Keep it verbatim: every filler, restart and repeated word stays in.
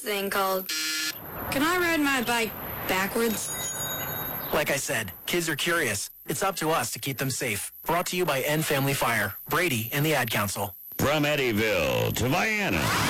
thing called... Can I ride my bike backwards? Like I said, kids are curious. It's up to us to keep them safe. Brought to you by End Family Fire, Brady, and the Ad Council. From Eddyville to Vienna.